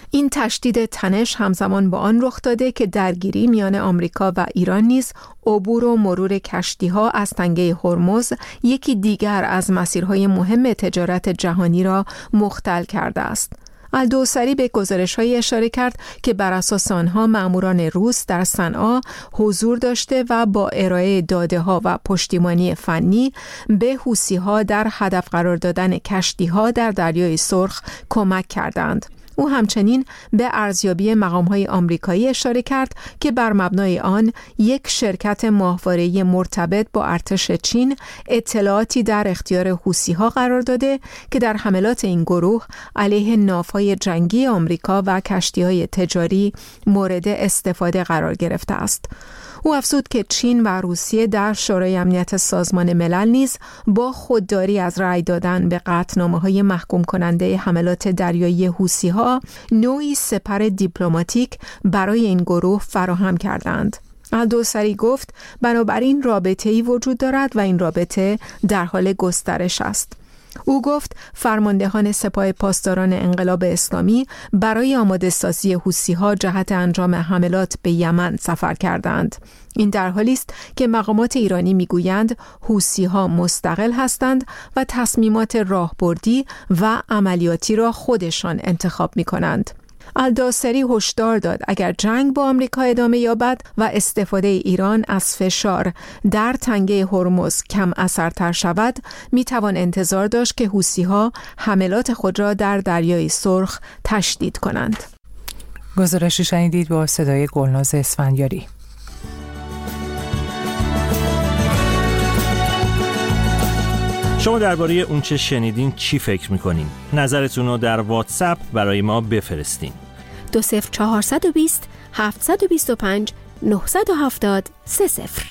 این تشدید تنش همزمان با آن رخ داده که درگیری میان آمریکا و ایران نیز عبور و مرور کشتی‌ها از تنگه هرمز یکی دیگر از مسیرهای مهم تجارت جهانی را مختل کرده است. الدوسری به گزارش‌های اشاره کرد که بر اساس آنها ماموران روس در صنعا حضور داشته و با ارائه داده‌ها و پشتیبانی فنی به حوثی‌ها در هدف قرار دادن کشتی‌ها در دریای سرخ کمک کردند. او همچنین به ارزیابی مقام‌های آمریکایی اشاره کرد که بر مبنای آن یک شرکت ماهواره‌ای مرتبط با ارتش چین اطلاعاتی در اختیار حوثی‌ها قرار داده که در حملات این گروه علیه ناوهای جنگی آمریکا و کشتی‌های تجاری مورد استفاده قرار گرفته است. او افزود که چین و روسیه در شورای امنیت سازمان ملل نیز با خودداری از رأی دادن به قطعنامه‌های محکوم کننده حملات دریایی حوثی‌ها نوعی سپر دیپلماتیک برای این گروه فراهم کردند. الدوسری گفت بنابراین رابطه‌ای وجود دارد و این رابطه در حال گسترش است. او گفت فرماندهان سپاه پاسداران انقلاب اسلامی برای آماده سازی حوثی‌ها جهت انجام حملات به یمن سفر کردند. این در حالی است که مقامات ایرانی میگویند حوثی‌ها مستقل هستند و تصمیمات راهبردی و عملیاتی را خودشان انتخاب می‌کنند. الدوسری هشدار داد اگر جنگ با آمریکا ادامه یابد و استفاده ایران از فشار در تنگه هرمز کم اثرتر شود، میتوان انتظار داشت که حوثی‌ها حملات خود را در دریای سرخ تشدید کنند. گزارشی شنیدید با صدای گلناز اسفندیاری. شما درباره اون چه شنیدین چی فکر میکنین؟ نظرتون رو در واتساپ برای ما بفرستین. دو صفر چهارصد و بیست هفتصد و بیست و پنج نهصد و هفتاد سه صفر.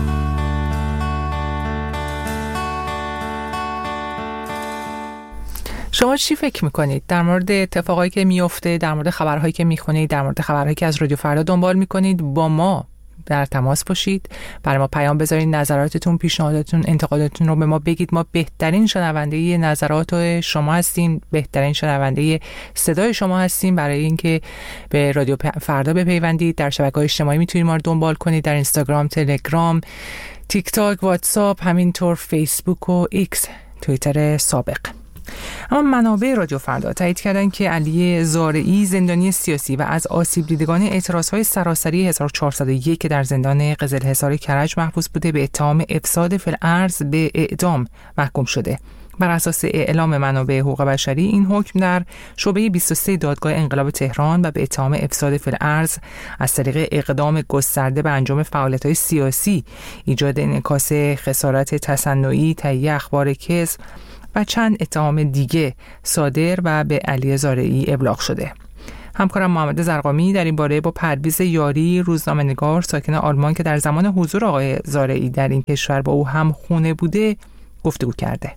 شما چی فکر میکنید در مورد اتفاقایی که میفته، در مورد خبرهایی که میخونید، در مورد خبرهایی که از رادیو فردا دنبال میکنید؟ با ما در تماس باشید، برای ما پیام بذارید، نظراتتون، پیشنهاداتتون، انتقاداتتون رو به ما بگید. ما بهترین شنونده نظرات شما هستیم، بهترین شنونده صدای شما هستیم. برای اینکه به رادیو فردا بپیوندید در شبکه‌های اجتماعی میتونید ما رو دنبال کنید، در اینستاگرام، تلگرام، تیک تاک، واتساپ، همینطور فیسبوک و ایکس، توییتر سابق. اما منابع رادیو فردا تایید کردن که علی زارعی زندانی سیاسی و از آسیب دیدگان اعتراضهای سراسری هزار و چهارصد و یک که در زندان قزلحصار کرج محبوس بوده به اتهام افساد فی الارض به اعدام محکوم شده. بر اساس اعلام منابع حقوق بشری این حکم در شعبه بیست و سه دادگاه انقلاب تهران و به اتهام افساد فی الارض از طریق اقدام گسترده به انجام فعالیت‌های سیاسی، ایجاد انعکاس خسارت تصنعی، تهیه اخبار کذب و چند اتهام دیگه صادر و به علی زارعی ابلاغ شده. همکارم محمد زرقامی در این باره با پرویز یاری، روزنامه‌نگار ساکن آلمان که در زمان حضور آقای زارعی در این کشور با او هم خونه بوده گفتگو کرده.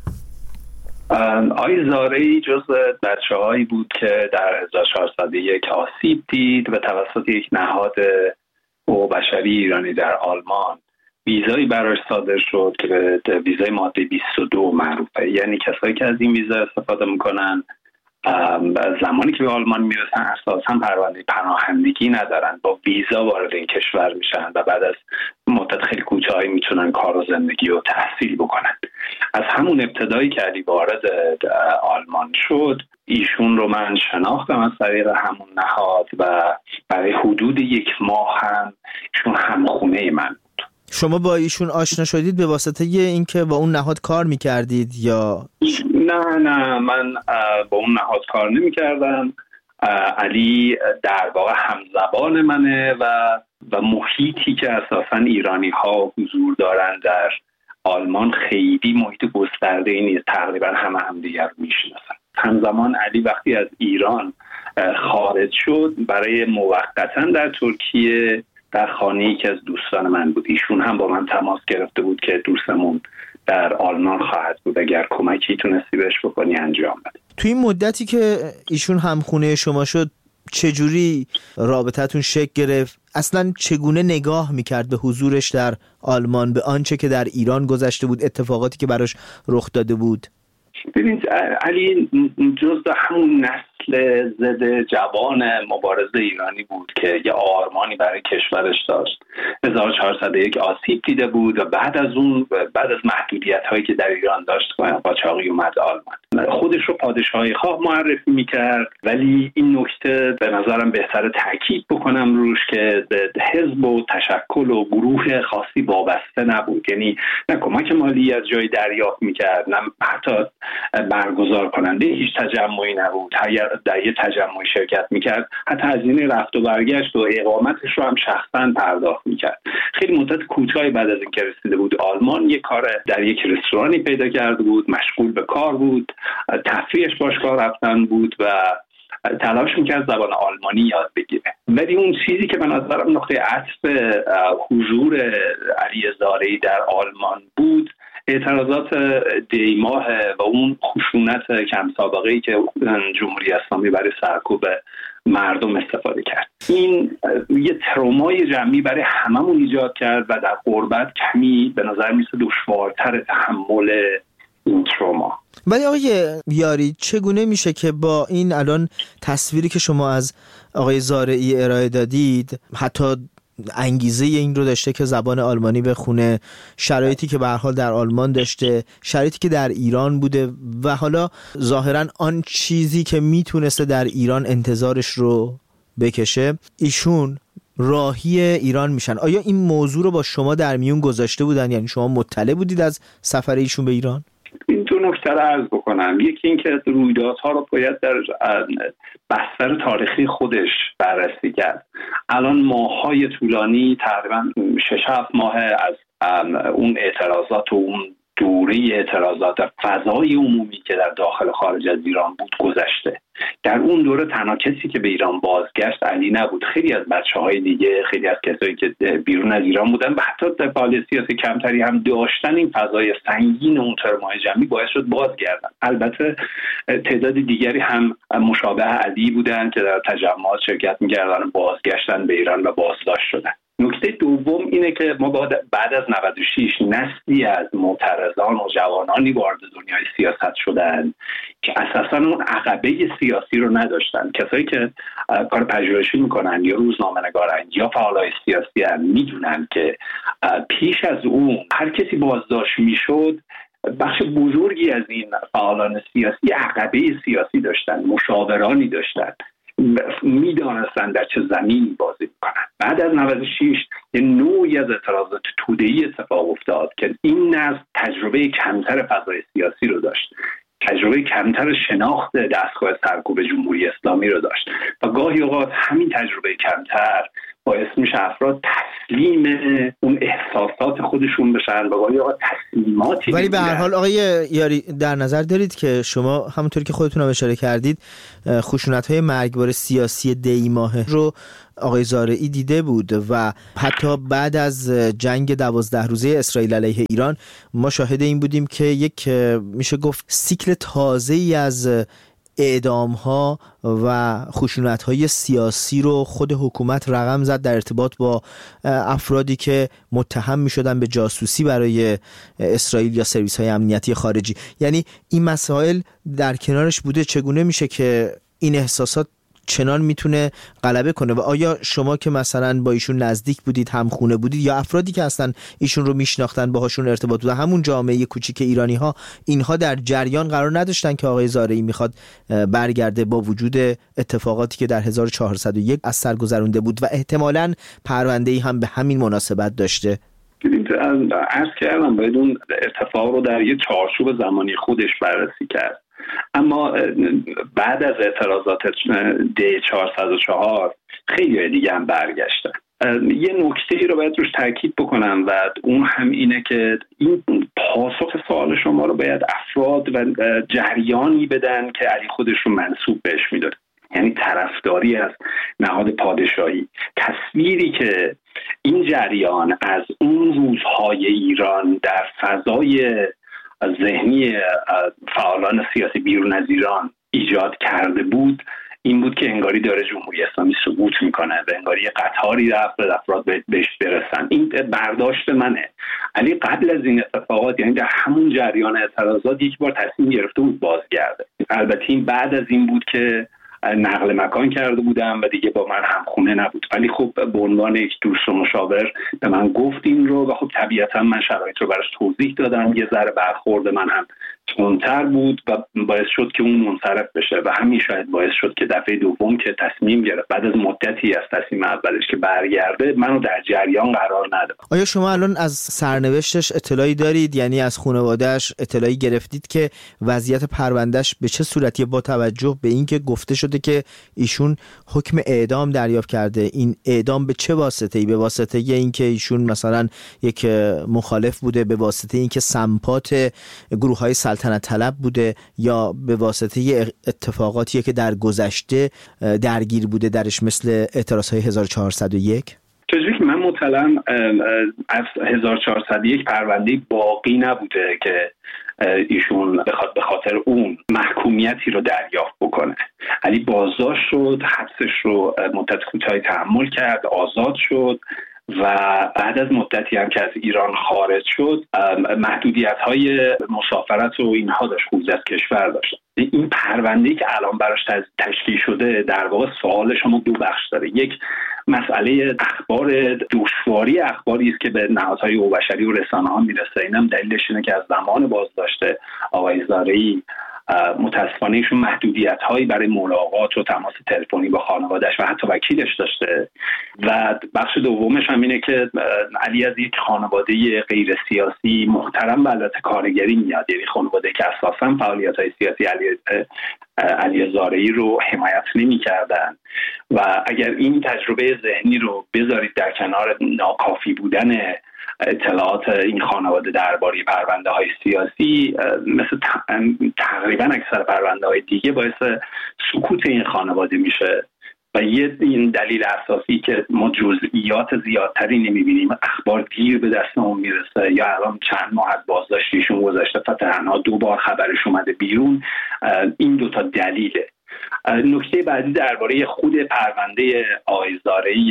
آقای زارعی جزو بچه‌هایی بود که در هزار و چهارصد و یک آسیب دید و توسط یک نهاد حقوق بشری ایرانی در آلمان ویزایی براش صادر شد که به ویزای ماده بیست و دو معروفه. یعنی کسایی که از این ویزا استفاده میکنن زمانی که به آلمان میرسن اساسا پرونده پناهندگی ندارن، با ویزا وارد این کشور میشن و بعد از مدت خیلی کوتاهی میتونن کار و زندگی و تحصیل بکنن. از همون ابتدایی که علی وارد آلمان شد ایشون رو من شناختم از طریق همون نهاد و برای حدود یک ماه هم ایشون همخونه من. شما با ایشون آشنا شدید به واسطه اینکه با اون نهاد کار میکردید یا؟ نه نه من با اون نهاد کار نمیکردم. علی در واقع همزبان منه و و محیطی که اساساً ایرانی ها حضور دارن در آلمان خیلی محیط گسترده ای نیست، تقریبا همه همدیگر رو میشناسن. همزمان علی وقتی از ایران خارج شد برای موقتا در ترکیه در خانه‌ای که از دوستان من بود، ایشون هم با من تماس گرفته بود که دوستمون در آلمان خواهد بود، اگر کمکی تونستی بهش بکنی انجام بده. توی این مدتی که ایشون همخونه شما شد چجوری رابطتون شکل گرفت؟ اصلا چگونه نگاه میکرد به حضورش در آلمان، به آنچه که در ایران گذشته بود، اتفاقاتی که براش رخ داده بود؟ ببینید علی جزء همون نسل نسل ضد جوان مبارزه ایرانی بود که یه آرمانی برای کشورش داشت. هزار و چهارصد و یک آسیب دیده بود و بعد از اون بعد از محدودیت هایی که در ایران داشت قاچاقی اومد آلمان. خودش رو پادشاهی خواه معرفی میکرد، ولی این نکته به نظرم بهتره تاکید بکنم روش که حزب و تشکل و گروه خاصی وابسته نبود. یعنی نه کمک مالی از جای دریافت میکرد، نه حتی برگزار کننده هیچ تجمعی نبود. در یه تجمعی شرکت میکرد، حتی هزینه رفت و برگشت و اقامتش رو هم شخصا پرداخت میکرد. خیلی مدت کوتاهی بعد از اینکه رسیده بود آلمان، یک کار در یک رستورانی پیدا کرده بود، مشغول به کار بود، تفریحش باشگاه رفتن بود و تلاش میکرد زبان آلمانی یاد بگیره. ولی اون چیزی که به نظرم نقطه عطف حضور علی زارعی در آلمان بود، اعتراضات دیماه و اون خشونت کم سابقه‌ای که جمهوری اسلامی برای سرکوب مردم استفاده کرد. این یه ترومای جمعی برای هممون ایجاد کرد و در غربت کمی به نظر میسه دشوارتر تحمل این تروما. ولی آقای یاری، چگونه میشه که با این الان تصویری که شما از آقای زارعی ارائه دادید، حتی انگیزه این رو داشته که زبان آلمانی بخونه، شرایطی که به هر حال در آلمان داشته، شرایطی که در ایران بوده و حالا ظاهرا آن چیزی که میتونسته در ایران انتظارش رو بکشه، ایشون راهی ایران میشن؟ آیا این موضوع رو با شما در میون گذاشته بودن؟ یعنی شما مطلع بودید از سفر ایشون به ایران؟ این دو نکته رو عرض بکنم. یکی این که رویدادها رو باید در بستر تاریخی خودش بررسی کرد. الان ماه‌های طولانی، تقریبا شش هفت ماه از اون اعتراضات و اون دوره اعتراضات فضای عمومی که در داخل خارج از ایران بود گذشته. در اون دوره تنها کسی که به ایران بازگشت علی نبود. خیلی از بچه‌های دیگه، خیلی از کسایی که بیرون از ایران بودن و حتی در فعالیت سیاسی کمتری هم داشتن، این فضای سنگین اون ترمای جمعی باعث شد بازگردن. البته تعداد دیگری هم مشابه علی بودن که در تجمعات شرکت می‌کردن و بازگشتن به ایران و بازداشت شدن. نکته دوم اینه که ما بعد از نود و شش نسلی از معترضان و جوانانی وارد دنیای سیاست شدن که اساساً اون عقبه سیاسی رو نداشتن. کسایی که کار پژوهشی میکنن یا روزنامه‌نگارن یا فعالای سیاسی هم میدونن که پیش از اون هر کسی بازداشت میشد، بخش بزرگی از این فعالان سیاسی عقبه سیاسی داشتن، مشاورانی داشتن، میدانستن در چه زمینی بازی میکنن. بعد از نود و شش یه نوعی از اعتراضات توده‌ای اتفاق افتاد که این نسل تجربه کمتر فضای سیاسی رو داشت، تجربه کمتر شناخت دستگاه سرکوب جمهوری اسلامی رو داشت و گاهی اوقات همین تجربه کمتر باعث میشه افراد تسلیم اون احساسات خودشون بشن و گاهی اوقات تسلیماتی. ولی به هر حال آقای یاری، در نظر دارید که شما همونطوری که خودتون هم اشاره کردید خشونت‌های مرگبار سیاسی دی ماهه رو آقای زارعی دیده بود و حتی بعد از جنگ دوازده روزه اسرائیل علیه ایران ما شاهد این بودیم که یک میشه گفت سیکل تازه‌ای از اعدام‌ها و خشونت‌های سیاسی رو خود حکومت رقم زد در ارتباط با افرادی که متهم می‌شدن به جاسوسی برای اسرائیل یا سرویس‌های امنیتی خارجی. یعنی این مسائل در کنارش بوده. چگونه میشه که این احساسات چنان میتونه غلبه کنه؟ و آیا شما که مثلا با ایشون نزدیک بودید، همخونه بودید، یا افرادی که اصلا ایشون رو میشناختن باهاشون ارتباط بود، همون جامعه کوچیک ایرانی ها، اینها در جریان قرار نداشتن که آقای زارعی میخواد برگرده با وجود اتفاقاتی که در هزار و چهارصد و یک از سر گذرونده بود و احتمالاً پرونده‌ای هم به همین مناسبت داشته؟ عرض کردم باید اون اتفاق رو در یه چارچوب زمانی خودش بررسی کرد. اما بعد از اعتراضات دی چهارصد و چهار خیلی دیگه هم برگشتن. یه نکته رو باید روش تاکید بکنم و اون هم اینه که این پاسخ سوال شما رو باید افراد و جریانی بدن که علی خودش رو منسوب بهش میداد، یعنی طرفداری از نهاد پادشاهی. تصویری که این جریان از اون روزهای ایران در فضای ذهنی فعالان سیاسی بیرون از ایران ایجاد کرده بود این بود که انگاری داره جمهوری اسلامی سقوط میکنه و انگاری قطاری رفت افراد بهش برسن. این برداشت منه. علی قبل از این اتفاقات، یعنی در همون جریان اعتراضات، یک بار تصمیم گرفته بود بازگرده. البته این بعد از این بود که نقل مکان کرده بودم و دیگه با من همخونه نبود. ولی خب به عنوان یک دوست و مشاور به من گفت این رو و خب طبیعتا من شرایط رو براش توضیح دادم. یه ذره برخورد من هم تندتر بود و باعث شد که اون منصرف بشه و همین شاید باعث شد که دفعه دوم که تصمیم گرفت بعد از مدتی از تصمیم اولش که برگرده منو در جریان قرار نداد. آیا شما الان از سرنوشتش اطلاعی دارید؟ یعنی از خانواده‌اش اطلاعی گرفتید که وضعیت پروندهش به چه صورتیه با توجه به اینکه گفته شده که ایشون حکم اعدام دریافت کرده؟ این اعدام به چه واسطه‌ای؟ به واسطه اینکه ایشون مثلا یک مخالف بوده، به واسطه اینکه سمپات گروه‌های سلطنت طلب بوده، یا به واسطه اتفاقاتیه که در گذشته درگیر بوده درش مثل اعتراض‌های هزار و چهارصد و یک؟ چجوری که من مطلعم از هزار و چهارصد و یک پرونده باقی نبوده که ایشون بخواد به خاطر اون محکومیتی رو دریافت بکنه. علی بازداشت شد، حبسش رو مدت کوتاهی تحمل کرد، آزاد شد و بعد از مدتی هم که از ایران خارج شد محدودیت‌های مسافرت و اینها داشت، خروج از کشور داشت. این پرونده‌ای که الان براش تشکیل شده در واقع سوال شما دو بخش داره. یک، مسئله اخبار، دشواری اخباری است که به نهادهای حقوق‌بشری و رسانه‌ها میرسه. اینم دلیلش اینه که از زمان بازداشت آقای زارعی متاسفانه ایشون محدودیت‌هایی برای ملاقات و تماس تلفنی با خانواده‌اش و حتی وکیلش داشته. و بخش دومش هم اینه که علی از یک خانواده غیر سیاسی محترم و البته کارگری میاد، یعنی خانواده که اساساً فعالیت‌های سیاسی علی علی زارعی رو حمایت نمی‌کردن و اگر این تجربه ذهنی رو بذارید در کنار ناکافی بودن اطلاعات این خانواده درباره پرونده های سیاسی، مثل تقریبا اکثر پرونده های دیگه باعث سکوت این خانواده میشه و یه این دلیل اساسی که ما جزئیات زیادتری نمیبینیم، اخبار دیر به دستمون میرسه یا الان چند ماه از بازداشتیشون گذشته تا تنها دو بار خبرش اومده بیرون، این دوتا دلیله. نکته بعدی درباره خود پرونده آقای زارعی،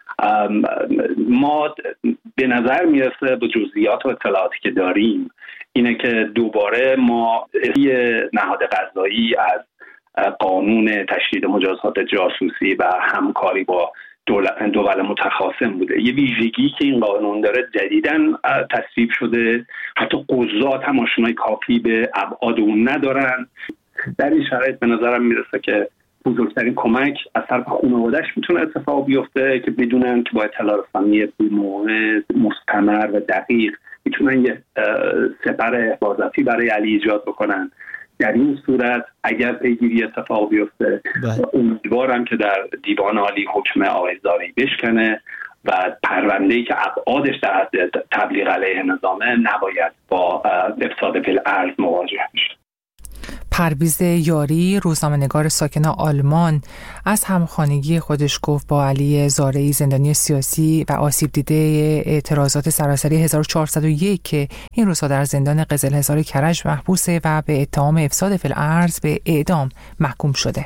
ما به نظر میرسه با جزئیات و اطلاعاتی که داریم اینه که دوباره ما یه نهاد قضایی از قانون تشدید مجازات جاسوسی و همکاری با دول متخاصم بوده. یه ویژگی که این قانون داره جدیداً تصویب شده، حتی قضات هم آشنایی کافی به ابعاد اون ندارن. در این شرایط به نظرم میرسه که بزرگترین کمک از طرف خانواده‌اش میتونه اتفاق بیفته که بدونن که با اطلاع رسانی موقع مستمر و دقیق میتونن یه سپر حفاظتی برای علی ایجاد بکنن. در این صورت اگر پیگیری اتفاق بیفته امیدوارم که در دیوان عالی حکم آقای زارعی بشکنه و پرونده‌ای که ابعادش در حد تبلیغ علیه نظامه نباید با افساد فی الارض مواجه بشه. پرویز یاری، روزنامه‌نگار ساکن آلمان، از همخانگی خودش گفت با علی زارعی، زندانی سیاسی و آسیب دیده اعتراضات سراسری هزار و چهارصد و یک که این روزها در زندان قزل‌حصار کرج محبوسه و به اتهام افساد فی الارض به اعدام محکوم شده.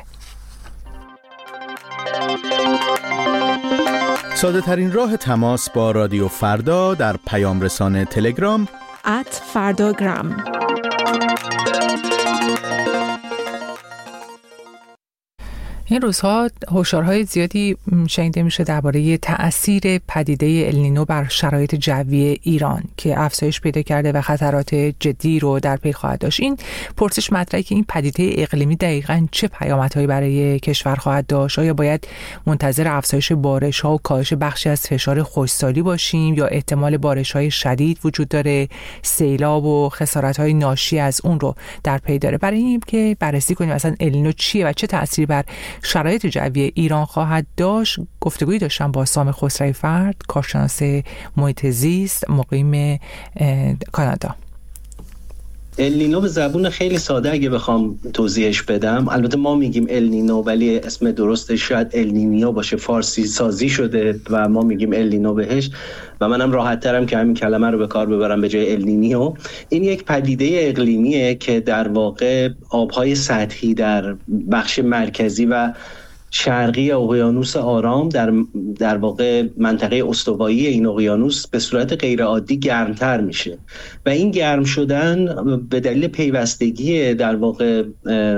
ساده ترین راه تماس با رادیو فردا در پیام رسانه تلگرام ات فرداگرام. این روزها هشدارهای زیادی شنیده میشه درباره تأثیر پدیده النینو بر شرایط جوی ایران که افزایش پیدا کرده و خطرات جدی رو در پی خواهد داشت. این پرسش مطرحه که این پدیده اقلیمی دقیقاً چه پیامدهایی برای کشور خواهد داشت؟ آیا باید منتظر افزایش بارش‌ها و کاهش بخشی از فشار خشکسالی باشیم یا احتمال بارش‌های شدید وجود داره، سیلاب و خسارت‌های ناشی از اون رو در پی داره؟ برای این که بررسی کنیم اصلا النینو چیه و چه تأثیری بر شرایط جوی ایران خواهد داشت، گفتگویی داشتم با سام خسروی فرد، کارشناس محیط زیست مقیم کانادا. النینو به زبون خیلی ساده اگه بخوام توضیحش بدم، البته ما میگیم النینو ولی اسم درستش شاید النینیا باشه، فارسی سازی شده و ما میگیم النینو بهش و منم راحت ترم که همین کلمه رو به کار ببرم به جای النینیو. این یک پدیده اقلیمیه که در واقع آبهای سطحی در بخش مرکزی و شرقی اقیانوس آرام در در واقع منطقه استوایی این اقیانوس به صورت غیر عادی گرمتر میشه و این گرم شدن به دلیل پیوستگی در واقع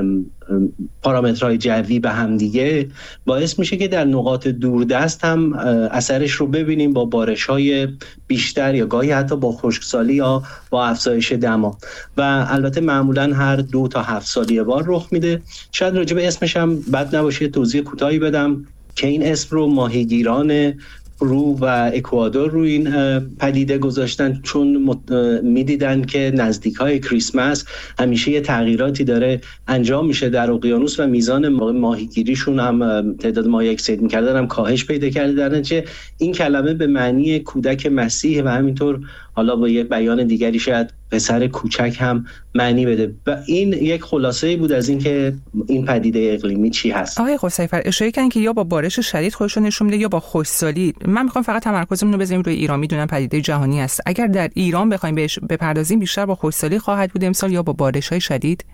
پارامترهای جوی به هم دیگه باعث میشه که در نقاط دوردست هم اثرش رو ببینیم با بارش‌های بیشتر یا گاهی حتی با خشکسالی یا با افزایش دما و البته معمولا هر دو تا هفت سال یه بار رخ میده. شاید راجع به اسمش هم بد نباشه توضیح کوتاهی بدم که این اسم رو ماهیگیران پرو و اکوادور رو این پدیده گذاشتن چون میدیدن که نزدیکای کریسمس همیشه یه تغییراتی داره انجام میشه در اقیانوس و میزان ماهیگیریشون هم تعداد ماهی اکسید میکردن هم کاهش پیدا کرده. در نتیجه این کلمه به معنی کودک مسیح و همینطور حالا با یه بیان دیگری شاید پسر کوچک هم معنی بده و این یک خلاصه‌ای بود از اینکه این پدیده اقلیمی چی هست. آقای قصیفر اشاره کردن که یا با بارش شدید خودش رو نشون میده یا با خشکسالی. من میخوام فقط تمرکزمون رو بذاریم روی ایران. میدونم پدیده جهانی است. اگر در ایران بخوایم بهش بپردازیم بیشتر با خشکسالی خواهد بود امسال یا با بارش‌های شدید؟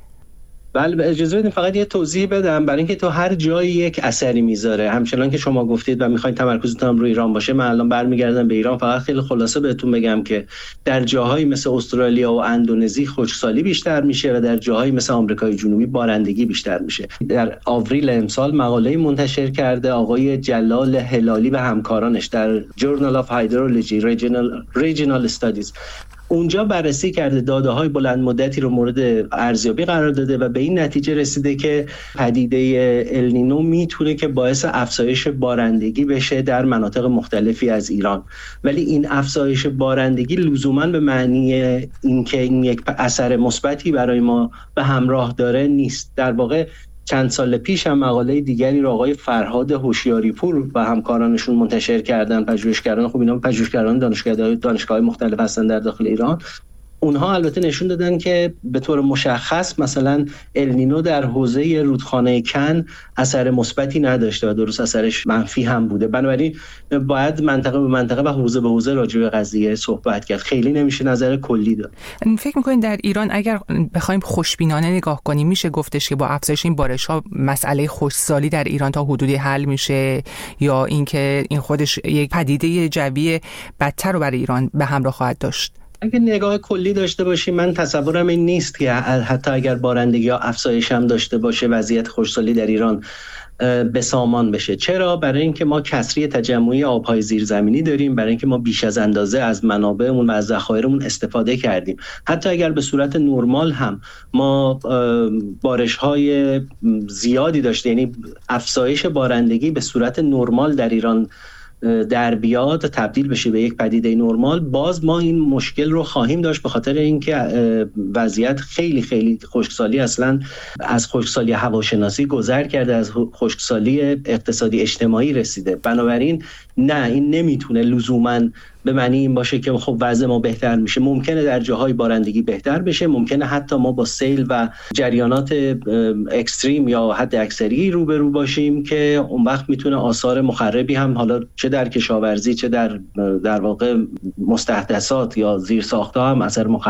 بله اجازه بدید فقط یه توضیح بدم برای اینکه تو هر جایی یک اثری میذاره همچنان که شما گفتید و میخواین تمرکزتون هم روی ایران باشه. من الان برمیگردم به ایران فقط خیلی خلاصه بهتون بگم که در جاهایی مثل استرالیا و اندونزی خشکسالی بیشتر میشه و در جاهایی مثل آمریکای جنوبی بارندگی بیشتر میشه. در آوریل امسال مقاله‌ای منتشر کرده آقای جلال هلالی و همکارانش در Journal of Hydrology Regional Regional Studies. اونجا بررسی کرده داده‌های بلند مدتی رو مورد ارزیابی قرار داده و به این نتیجه رسیده که پدیده النینو میتونه که باعث افزایش بارندگی بشه در مناطق مختلفی از ایران، ولی این افزایش بارندگی لزوماً به معنی اینکه این یک اثر مثبتی برای ما به همراه داره نیست. در واقع چند سال پیش هم مقاله دیگری رو آقای فرهاد هوشیاری‌پور و همکارانشون منتشر کردن، پژوهشگران خوب اینا پژوهشگران دانشگاه دانشگاه‌های مختلف هستن در داخل ایران. اونها البته نشون دادن که به طور مشخص مثلا النینو در حوزه رودخانه کن اثر مثبتی نداشته و درست اثرش منفی هم بوده. بنابراین باید منطقه به منطقه و حوزه به حوزه راجع به قضیه صحبت کرد. خیلی نمیشه نظر کلی داد. فکر می‌کنین در ایران اگر بخوایم خوشبینانه نگاه کنیم میشه گفتش که با افزایش این بارش‌ها مسئله خشکسالی در ایران تا حدودی حل میشه یا اینکه این خودش یک پدیده جوی بدتر رو برای ایران به همراه خواهد داشت؟ اگه نگاه کلی داشته باشیم من تصورم این نیست که حتی اگر بارندگی ها افزایش هم داشته باشه وضعیت خشکسالی در ایران به سامان بشه. چرا؟ برای اینکه ما کسری تجمعی آبهای زیرزمینی داریم، برای اینکه ما بیش از اندازه از منابعمون و از ذخایرمون استفاده کردیم. حتی اگر به صورت نرمال هم ما بارش‌های زیادی داشته، یعنی افزایش بارندگی به صورت نرمال در ایران در بیاد تبدیل بشه به یک پدیده نرمال، باز ما این مشکل رو خواهیم داشت به خاطر اینکه وضعیت خیلی خیلی خشکسالی اصلا از خشکسالی هواشناسی گذر کرده، از خشکسالی اقتصادی اجتماعی رسیده. بنابراین نه، این نمیتونه لزوماً به معنی این باشه که خب وضع ما بهتر میشه. ممکنه در جاهای بارندگی بهتر بشه، ممکنه حتی ما با سیل و جریانات اکستریم یا حد اکثری روبرو باشیم که اون وقت میتونه آثار مخربی هم حالا چه در کشاورزی چه در در واقع مستحدثات یا زیرساخت‌ها هم اثر مخرب